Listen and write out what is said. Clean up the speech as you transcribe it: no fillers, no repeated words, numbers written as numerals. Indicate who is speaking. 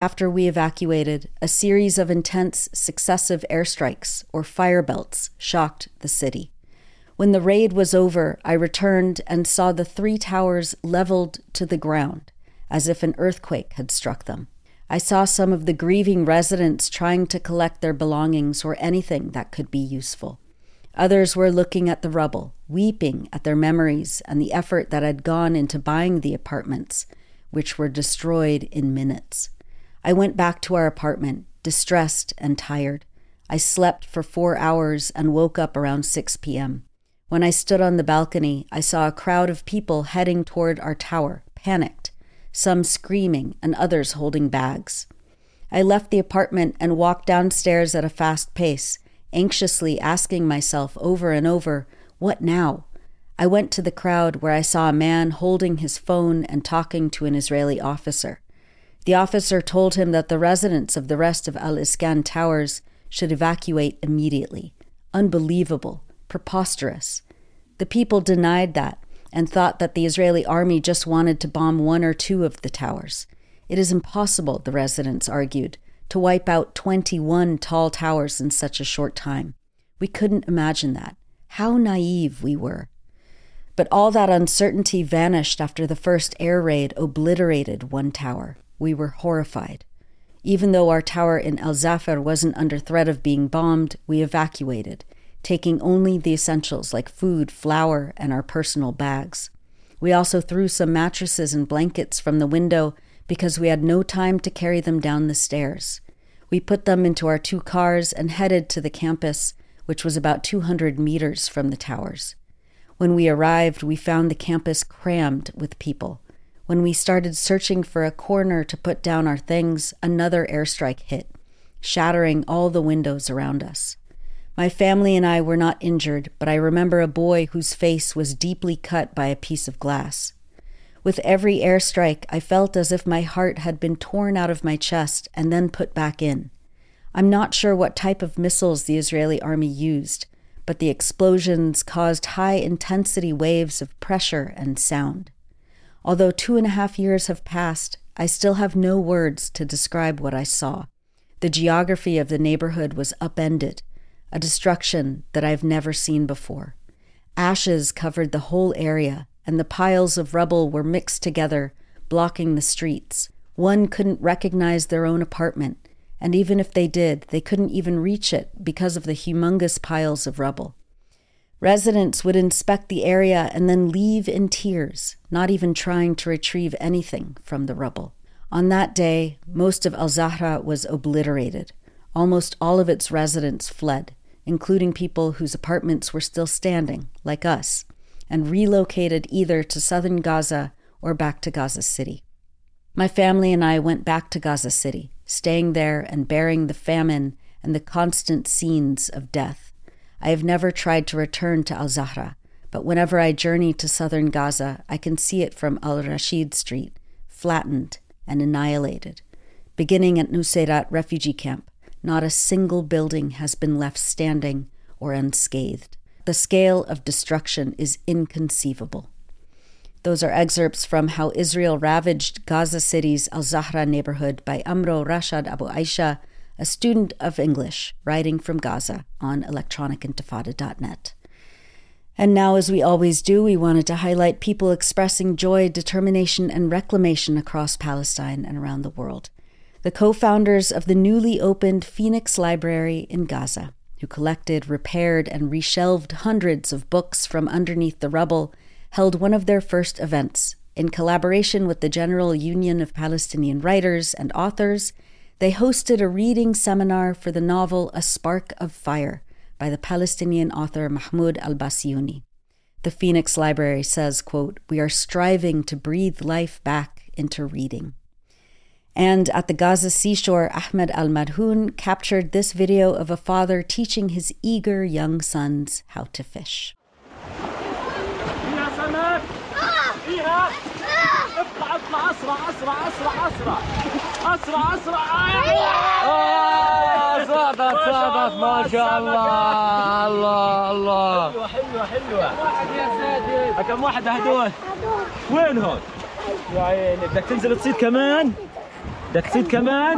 Speaker 1: After we evacuated, a series of intense successive airstrikes, or fire belts, shocked the city. When the raid was over, I returned and saw the 3 towers leveled to the ground, as if an earthquake had struck them. I saw some of the grieving residents trying to collect their belongings or anything that could be useful. Others were looking at the rubble, weeping at their memories and the effort that had gone into buying the apartments, which were destroyed in minutes. I went back to our apartment, distressed and tired. I slept for 4 hours and woke up around 6 p.m. When I stood on the balcony, I saw a crowd of people heading toward our tower, panicked, some screaming and others holding bags. I left the apartment and walked downstairs at a fast pace, anxiously asking myself over and over, what now? I went to the crowd where I saw a man holding his phone and talking to an Israeli officer. The officer told him that the residents of the rest of Al-Iskan towers should evacuate immediately. Unbelievable, preposterous. The people denied that and thought that the Israeli army just wanted to bomb 1 or 2 of the towers. It is impossible, the residents argued, to wipe out 21 tall towers in such a short time. We couldn't imagine that. How naive we were. But all that uncertainty vanished after the first air raid obliterated 1 tower. We were horrified. Even though our tower in Al Zafar wasn't under threat of being bombed, we evacuated, taking only the essentials like food, flour, and our personal bags. We also threw some mattresses and blankets from the window because we had no time to carry them down the stairs. We put them into our 2 cars and headed to the campus, which was about 200 meters from the towers. When we arrived, we found the campus crammed with people. When we started searching for a corner to put down our things, another airstrike hit, shattering all the windows around us. My family and I were not injured, but I remember a boy whose face was deeply cut by a piece of glass. With every airstrike, I felt as if my heart had been torn out of my chest and then put back in. I'm not sure what type of missiles the Israeli army used, but the explosions caused high-intensity waves of pressure and sound. Although 2.5 years have passed, I still have no words to describe what I saw. The geography of the neighborhood was upended, a destruction that I've never seen before. Ashes covered the whole area, and the piles of rubble were mixed together, blocking the streets. One couldn't recognize their own apartment, and even if they did, they couldn't even reach it because of the humongous piles of rubble. Residents would inspect the area and then leave in tears, not even trying to retrieve anything from the rubble. On that day, most of Al-Zahra was obliterated. Almost all of its residents fled, including people whose apartments were still standing, like us, and relocated either to southern Gaza or back to Gaza City. My family and I went back to Gaza City, staying there and bearing the famine and the constant scenes of death. I have never tried to return to Al-Zahra, but whenever I journey to southern Gaza, I can see it from Al-Rashid Street, flattened and annihilated. Beginning at Nusayrat refugee camp, not a single building has been left standing or unscathed. The scale of destruction is inconceivable. Those are excerpts from How Israel Ravaged Gaza City's Al-Zahra Neighborhood by Amro Rashad Abu Aisha, a student of English, writing from Gaza on electronicintifada.net. And now, as we always do, we wanted to highlight people expressing joy, determination, and reclamation across Palestine and around the world. The co-founders of the newly opened Phoenix Library in Gaza, who collected, repaired, and reshelved hundreds of books from underneath the rubble, held one of their first events. In collaboration with the General Union of Palestinian Writers and Authors, they hosted a reading seminar for the novel A Spark of Fire by the Palestinian author Mahmoud al-Bassiouni. The Phoenix Library says, quote, "We are striving to breathe life back into reading." And at the Gaza seashore, Ahmed al-Madhoun captured this video of a father teaching his eager young sons how to fish.
Speaker 2: صادت ما شاء الله الله الله حلوة كم واحد هدول وينهم؟ يا عيني بدك تنزل تصيد كمان؟ بدك تصيد كمان؟